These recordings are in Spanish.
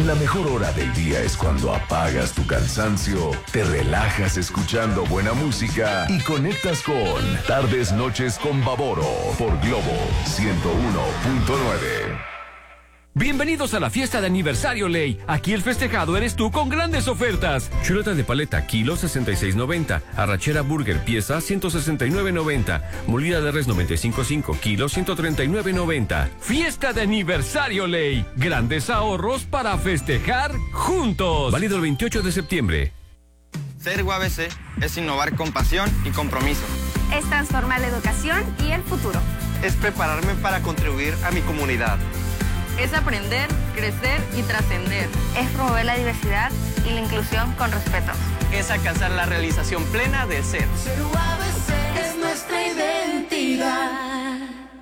La mejor hora del día es cuando apagas tu cansancio, te relajas escuchando buena música y conectas con Tardes Noches con Baboro por Globo 101.9. Bienvenidos a la fiesta de aniversario Ley. Aquí el festejado eres tú con grandes ofertas. Chuleta de paleta, kilo 66.90. Arrachera burger, pieza 169.90. Molida de res 95.5, kilo 139.90. Fiesta de aniversario Ley. Grandes ahorros para festejar juntos. Válido el 28 de septiembre. Ser UABC es innovar con pasión y compromiso. Es transformar la educación y el futuro. Es prepararme para contribuir a mi comunidad. Es aprender, crecer y trascender. Es promover la diversidad y la inclusión con respeto. Es alcanzar la realización plena del ser. Ser UABC es nuestra identidad.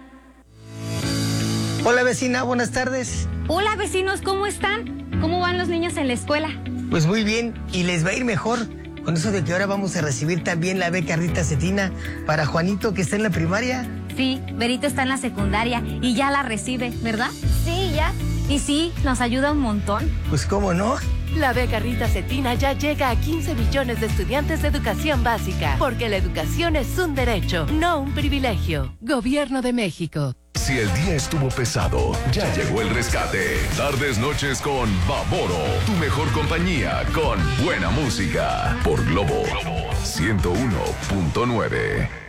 Hola vecina, buenas tardes. Hola vecinos, ¿cómo están? ¿Cómo van los niños en la escuela? Pues muy bien, y les va a ir mejor. Con eso de que ahora vamos a recibir también la beca Rita Cetina para Juanito, que está en la primaria. Sí, Berito está en la secundaria y ya la recibe, ¿verdad? Sí, ya. Y sí, nos ayuda un montón. Pues cómo no. La beca Rita Cetina ya llega a 15 millones de estudiantes de educación básica, porque la educación es un derecho, no un privilegio. Gobierno de México. Si el día estuvo pesado, ya llegó el rescate. Tardes Noches con Baboro, tu mejor compañía con buena música por Globo 101.9.